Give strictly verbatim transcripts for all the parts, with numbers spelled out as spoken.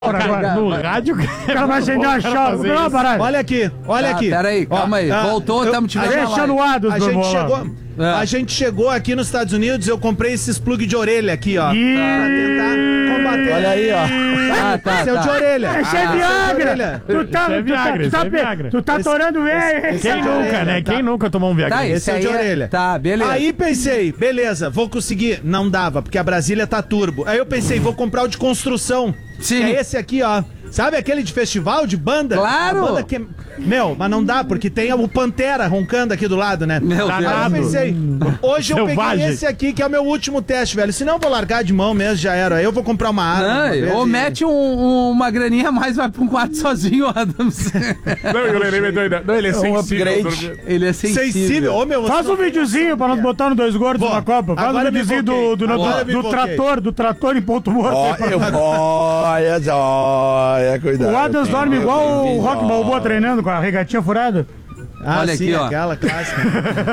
Agora, no rádio, o cara vai acender a chave. Olha aqui, olha ah, aqui. Peraí, calma aí. Ah, Voltou, estamos te vendo. Deixa no ar dos a gente chegou, é. a gente chegou aqui nos Estados Unidos, eu comprei esses plug de orelha aqui, ó. E... Pra tentar combater. Olha aí, ó. Ah, tá, Seu tá. de orelha. Esse é Ah, Viagra. Tu tá, Isso tu é tá, Viagra, tu tá, isso é Viagra. tu tá atorando velho. esse Quem é de nunca, orelha, né? tá? Quem nunca tomou um Viagra? Tá, Esse esse é o de aí é- orelha. Tá, beleza. Aí pensei, beleza, vou conseguir. Não dava, porque a Brasília tá turbo. Aí eu pensei, vou comprar o de construção. Sim. Que é esse aqui, ó. Sabe aquele de festival, de banda? Claro. A banda que... Meu, mas não dá, porque tem o Pantera roncando aqui do lado, né? Meu Aí Deus. eu pensei, hoje eu Selvagem. peguei esse aqui, que é o meu último teste, velho. Senão eu vou largar de mão mesmo, já era. Aí eu vou comprar uma arma. uma vez Não, ou e- mete um- um- uma graninha a mais, vai pra um quarto sozinho, Adams. Não, ele é doido. Não, ele é um upgrade. Ele é sensível. Sensível. Ô, meu, você Faz um não- videozinho pra nós botar no Dois Gordos Vou. na Copa. Faz um Agora me videozinho do, invoquei. do, do, Agora me do invoquei. trator, do trator em ponto morto. Ó, aí pra eu, nós. olha, olha, cuidado. O Adams dorme igual o Rock Balboa treinando com a regatinha furada. Ah, Olha sim, aqui, ó. aquela clássica.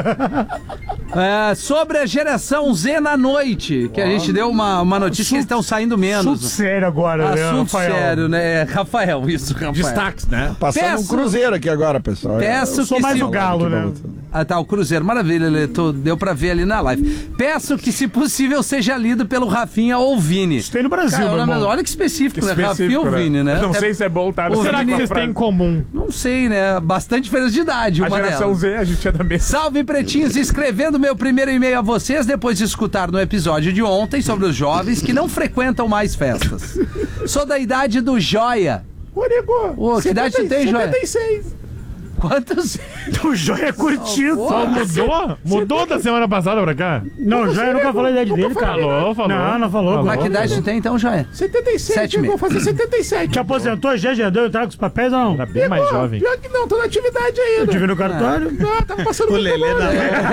É, sobre a geração Z na noite, que a gente deu uma, uma notícia que eles estão saindo Assunto menos. sério agora, né, Assunto Rafael? sério, né? Rafael, isso, Rafael. Destaques, né? Passando Peço- um cruzeiro aqui agora, pessoal. Peço Eu sou que mais se... o Galo, né? Ah, tá, o Cruzeiro, maravilha, Leto, deu pra ver ali na live. Peço que, se possível, seja lido pelo Rafinha ou Vini. Isso tem no Brasil, Cara, meu mas irmão. olha que específico, Que né? Rafinha específico, ou né? Vini, né? Não É- sei se é bom, tá? O Será que Vini- vocês têm em comum? Não sei, né? Bastante diferença de idade, A uma geração delas. Z, a gente é da mesma. Salve, pretinhos, escrevendo meu primeiro e-mail a vocês depois de escutar no episódio de ontem sobre os jovens que não frequentam mais festas. Sou da idade do Joia. Ô, nego, Ô, que idade tu tem, Joia? setenta e seis. Quantos? O Joia é curtido. Oh, Só Mudou? Mudou da semana passada pra cá? Não, o Joia nunca falou a idade dele, cara. Falou, falou. Não, não falou. Mas que idade tu tem então, Joia? setenta e Sete sete, meses. vou fazer setenta e sete. Te aposentou, já já deu, eu trago os papéis ou não? Era bem mais jovem. Pior que não, tô na atividade ainda. Eu tive no cartório. Ah, tava passando O muito Lelê mal. da...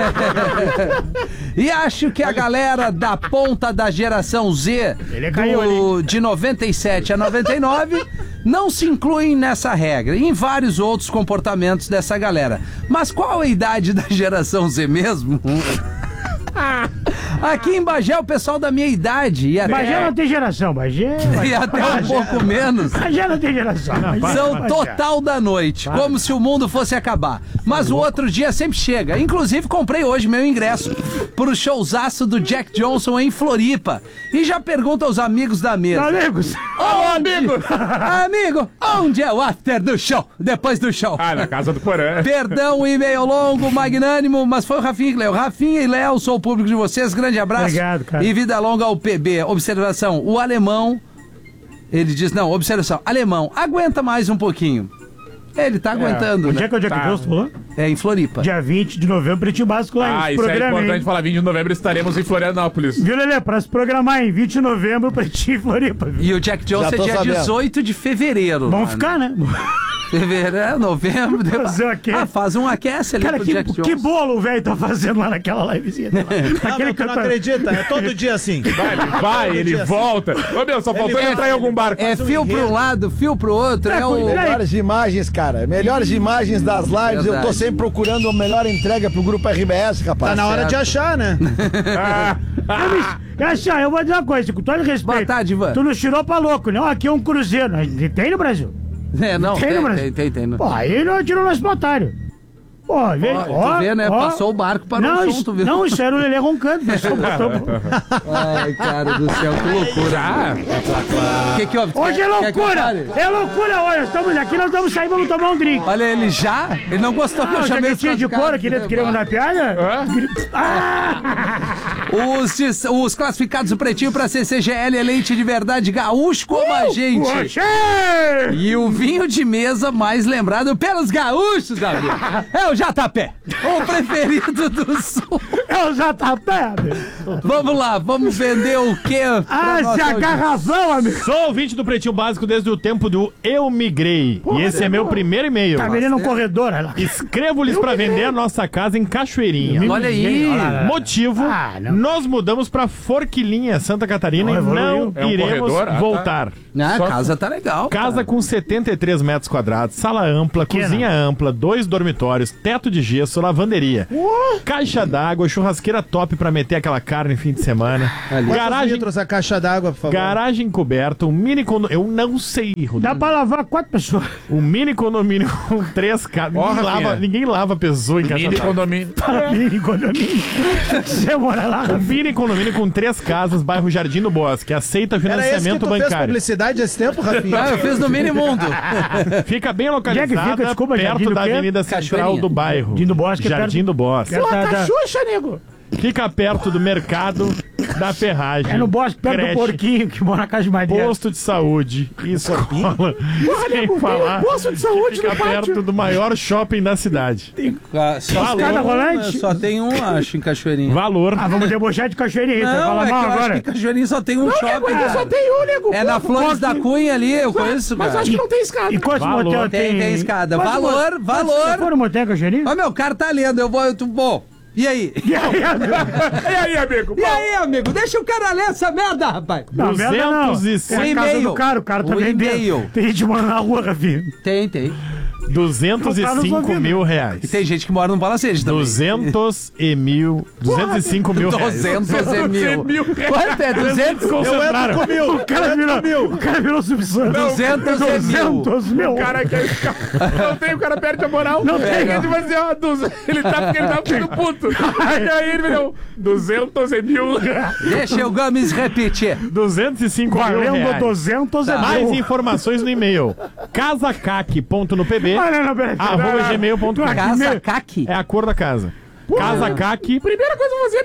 E acho que a galera da ponta da geração Z, Ele caiu do, de noventa e sete a noventa e nove, não se incluem nessa regra e em vários outros comportamentos dessa galera. Mas qual a idade da geração Z mesmo? Aqui em Bagé, o pessoal da minha idade e até, Bagé não tem geração, Bagé. e até um pouco menos Bagé não tem geração. são Bagé. total da noite, como se o mundo fosse acabar. Mas o outro dia sempre chega. Inclusive, comprei hoje meu ingresso pro showzaço do Jack Johnson em Floripa. E já pergunto aos amigos da mesa. Amigos. Onde, amigo! Amigo, onde é o after do show? Depois do show. Ah, na casa do Porã. Perdão, o e-mail longo, magnânimo, mas foi o Rafinha que leu. Rafinha e Léo, sou o público de vocês. Grande abraço. Obrigado, cara. E vida longa ao P B. Observação, o alemão... Ele diz, não, observação, alemão, aguenta mais um pouquinho. Ele tá aguentando, Onde né? é que é o Jack Tá. Johnson falou? É em Floripa. Dia vinte de novembro, Pretinho Básico lá Ah, em isso é programa, importante hein? falar. vinte de novembro estaremos em Florianópolis. Viu, Lelê? Pra se programar em vinte de novembro, Pretinho em Floripa. Viu? E o Jack Johnson Já é tô dia sabendo. dezoito de fevereiro. Vamos lá, ficar, né? Fevereiro, novembro. depois- Fazer o aquece. Ah, faz um aquece ali Cara, pro que, Jack que Johnson. bolo o velho tá fazendo lá naquela livezinha dele lá. Não, Aquele meu, tu não cantor. acredita, é todo dia assim. Vai, ele vai, ele dia assim. volta. Ô, meu, só faltou ele vai, entrar em algum barco. É fio para um lado, fio pro outro. É, o... Melhores imagens, cara. Melhores imagens das lives. Eu tô Verdade. sempre procurando a melhor entrega pro grupo R B S, rapaz. Tá na hora certo. de achar, né? Ah, Assim, eu vou dizer uma coisa, com todo respeito. Boa tarde, Ivan. Tu nos tirou pra louco, não? Aqui é um cruzeiro. Tem no Brasil? É, não, Tem tem, no tem, Brasil? tem, tem. Pô, aí não tirou nós pro otário. Pô, vê, Ó, ó, tu vê, né? ó. Passou o barco para não, o isso, som, tu viu? Não, isso era o Lelê roncando. Passou, botou... Ai, cara do céu, que loucura. ah, O que que houve? Hoje é Quer que eu loucura! fale? É loucura hoje! Estamos aqui, nós vamos sair, vamos tomar um drink. Olha, ele já? Ele não gostou que Ah, eu o chamei os jaquetinha de classificados, couro, queria, né, queria pá? mandar piada? Ah! Os, des- os classificados do Pretinho pra C C G L é leite de verdade gaúcho como a gente. Oxê! E o vinho de mesa mais lembrado pelos gaúchos, Davi. É o J P, o preferido do Sul. É o J P! Vamos lá, vamos vender o quê? Ah, se agarrazão, amigo! Sou ouvinte do Pretinho Básico desde o tempo do Eu Migrei. E esse é meu primeiro e-mail. Tá vendendo um corredor, olha lá. Escrevo-lhes pra vender a nossa casa em Cachoeirinha. Olha aí. Motivo, Ah, não. nós mudamos pra Forquilinha, Santa Catarina, Não, e não evoluiu. É um iremos corredor? Ah, tá. voltar. Ah, a Só- casa tá legal. Casa cara. com setenta e três metros quadrados, sala ampla, Pequena. cozinha ampla, dois dormitórios, teto de gesso, lavanderia, caixa d'água, churrasqueira top pra meter aquela carne no fim de semana. Quantos Garagem, litros a caixa d'água, por favor? garagem coberta, um mini condomínio. Eu não sei, Rodrigo. Dá pra lavar quatro pessoas. Um mini condomínio com três casas. Ó, Ninguém, Rafinha. lava- ninguém lava pessoa em casa. Mini condomínio. Para mim, condomínio. Você mora lá, Um Rafinha. mini condomínio com três casas, bairro Jardim do Bosque. Aceita Era esse que financiamento tu fez bancário. publicidade esse tempo, Rafinha? Ah, eu fiz no Minimundo. Fica bem Onde é que localizada, fica? Desculpa, Jardim perto do da quê? Avenida Central Cachoeirinha. do bairro. Jardim do Bosque, é Jardim perto- do Bosque. Perto da- da- Xuxa, nego. Fica perto do mercado, da ferragem. É no bosque, perto creche, do porquinho que mora na casa de madeira. Posto de saúde, escola. Sem falar. Posto de saúde Fica no pátio. perto do maior shopping da cidade. Ah, Só, Escada rolante? só tem um, acho, em Cachoeirinha. Valor. Ah, vamos debochar de cachoeirinha. Você vai Não, falar é que mal eu acho agora? que em Cachoeirinha só tem um shopping. nego, cara. só Tem um, nego. É na Flores da Cunha ali, eu conheço, Mas cara. acho que não tem escada. E quantos Valor. motel tem? Tem, tem escada. Quantos Valor, mo- valor. Você foi no motel em cachoeirinha? Ó, meu, o cara tá lendo, eu vou, eu, tu- bom. E aí? E aí, amigo? E aí, amigo? Deixa o cara ler essa merda, rapaz. Não, merda não. duzentos e É a Um casa e-mail. do cara, o cara tá Um vendendo. e-mail. Tem gente morando na rua, Rafinha. Tem, tem. duzentos e Não tá nos cinco ouvindo. mil E reais. tem gente que mora no Palacete também. duzentos e mil. duzentos e cinco mil reais. duzentos e mil. mil. Quanto é? duzentos? Eu entro com mil. O cara virou, o cara virou subsolo. duzentos e mil. duzentos mil. O cara quer ficar. Não tem, o cara perde a moral. Não tem. Ele tipo assim, ó, duzentos. Ele tá porque ele tá ficando puto. E aí ele me deu duzentos mil. Deixa o Gomes repetir. duzentos e cinco mil Valendo reais. duzentos é Mais mil. informações no e-mail. casacac ponto no p b Ah, não, não, peraí. arroba gmail ponto com. Casa Caque. É a cor da casa. Casacac Primeira coisa que eu vou fazer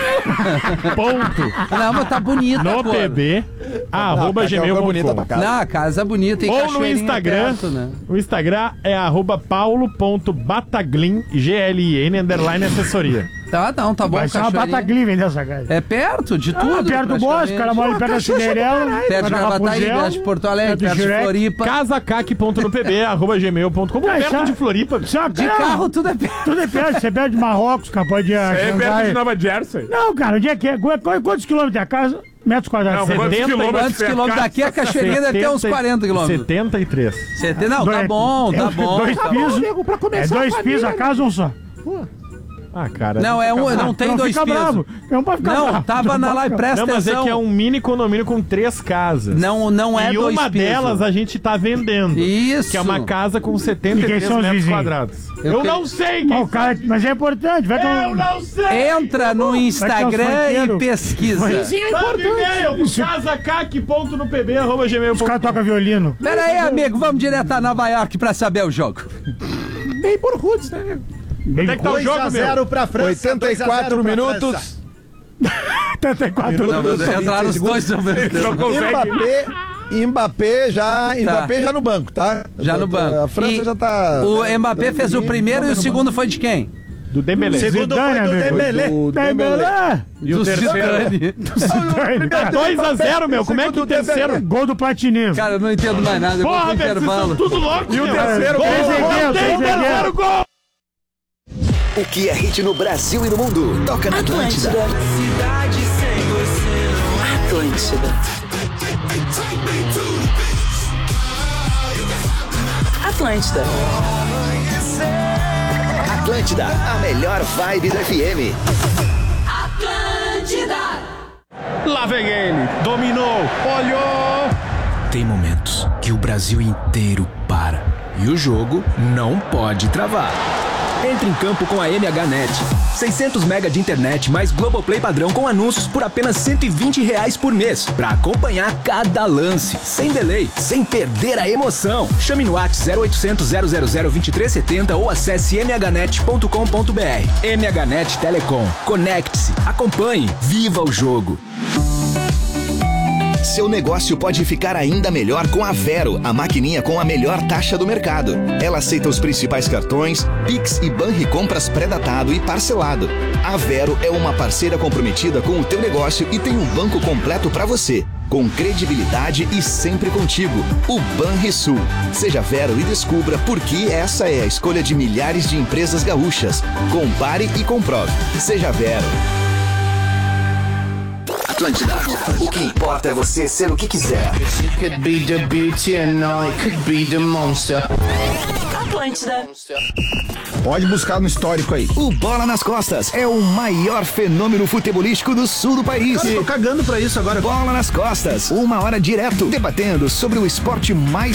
é pintar. ponto Não, mas tá bonita a no cor. pb arroba Tá, que é uma gmail cor bonita ponto pra com. casa. Não, a casa bonita e Ou no Cachoeirinha Instagram, perto, né? o Instagram é arroba paulo.bataglin, G L I N, underline assessoria. Tá, não, tá bom, Vai ser uma Cachoeirinha. Batagli vender essa casa. É perto de tudo. Ah, perto do bosque, o cara mora perto da Cinderela. Perto de Gravataí, perto de Porto Alegre, perto de Shrek. Floripa. casacac ponto no p b arroba gmail ponto com. Ah, Perto isso- de Floripa. Só De carro tudo é perto. Tudo é perto. Você perde de Marrocos, cara, pode ir a É perto de Xangai. Nova Jersey. Não, cara, onde é que é? Qu- qu- Quantos quilômetros é a casa? Metros quadrados. Não, quantos setenta quilômetros? Quantos quilômetros daqui a Cachoeirinha deve ter uns quarenta quilômetros. setenta e três. setenta, não, tá Dois- bom, tá é bom. Dois tá bom. pisos. nego, pra É começar dois a pisos a família, casa ou um só? Ah, cara. Não, é um, não tem não dois fica pisos. bravo. Não pode ficar Não, bravo. tava Não na pode lá e ficar- presta Não, mas é atenção. que é um mini condomínio com três casas. Não, não é e dois uma pisos. delas a gente tá vendendo. Isso. Que é uma casa com setenta e E quem três são os metros vizinhos? quadrados. Eu Eu, que- não sei Não, quem o cara, mas é importante. Vai ter um... não sei! Entra no Instagram e funkeiro. pesquisa. Manda e-mail, casacac ponto no p b arroba gmail Os ponto com. caras tocam violino. Pera aí, amigo, vamos direto a Nova York pra saber o jogo. Bem por Roots, né? Bem Onde é que tá o dois jogo, a meu? zero pra França. oitenta e quatro dois a zero pra minutos. França. oitenta e quatro Não, mas entraram os dois ao mesmo tempo. Não consegue. Mbappé, Mbappé já, Mbappé já no banco, tá? Já no banco. A França E já tá... O Mbappé fez o primeiro e o segundo foi de quem? Do Dembélé. Segundo Zidane, foi do amigo. Dembélé. O Dembélé. E o Do terceiro? Zidane. dois a zero, meu. Como é que o terceiro? Gol do Platini. Cara, eu não entendo mais nada. Eu vou Porra, pro velho, vocês intervalo. são tudo louco. E o terceiro gol. Três zagueiros, três zagueiros. gol. O que é hit no Brasil e no mundo? Toca na Atlântida. Atlântida. Atlântida. Atlântida, a melhor vibe do F M. Lá vem ele. Dominou. Olhou. Tem momentos que o Brasil inteiro para e o jogo não pode travar. Entre em campo com a M H Net. seiscentos mega de internet mais Globoplay padrão com anúncios por apenas cento e vinte reais por mês. Pra acompanhar cada lance, sem delay, sem perder a emoção. Chame no WhatsApp zero oitocentos, zero zero zero, dois três sete zero ou acesse m h net ponto com ponto b r. M H Net Telecom. Conecte-se, acompanhe, viva o jogo. Seu negócio pode ficar ainda melhor com a Vero, a maquininha com a melhor taxa do mercado. Ela aceita os principais cartões, Pix e Banricompras pré-datado e parcelado. A Vero é uma parceira comprometida com o teu negócio e tem um banco completo para você, com credibilidade e sempre contigo. O Banrisul. Seja Vero e descubra por que essa é a escolha de milhares de empresas gaúchas. Compare e comprove. Seja Vero. Atlântida. O que importa é você ser o que quiser. Could be the beauty and I could be the monster. Atlântida. Pode buscar no histórico aí. O Bola nas Costas é o maior fenômeno futebolístico do sul do país. Cara, eu tô cagando pra isso agora. Bola nas Costas, uma hora direto, debatendo sobre o esporte mais